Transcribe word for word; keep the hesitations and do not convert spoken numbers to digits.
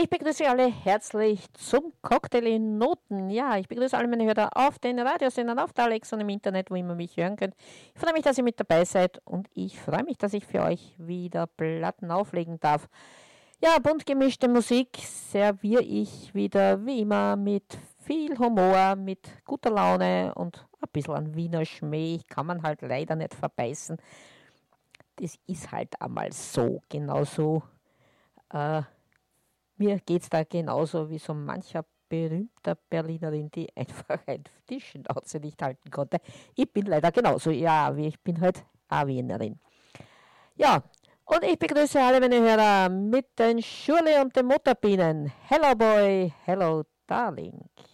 Ich begrüße alle herzlich zum Cocktail in Noten. Ja, ich begrüße alle meine Hörer auf den Radiosendern, auf der Alexa und im Internet, wo immer mich hören könnt. Ich freue mich, dass ihr mit dabei seid und ich freue mich, dass ich für euch wieder Platten auflegen darf. Ja, bunt gemischte Musik serviere ich wieder wie immer mit viel Humor, mit guter Laune und ein bisschen an Wiener Schmäh. Kann man halt leider nicht verbeißen. Das ist halt einmal so, genauso. Äh, Mir geht es da genauso wie so mancher berühmter Berlinerin, die einfach ein die Schnauze nicht halten konnte. Ich bin leider genauso, ja, wie ich bin halt eine Wienerin. Ja, und ich begrüße alle meine Hörer mit den Schurle und den Mutterbienen. Hello Boy, hello Darling.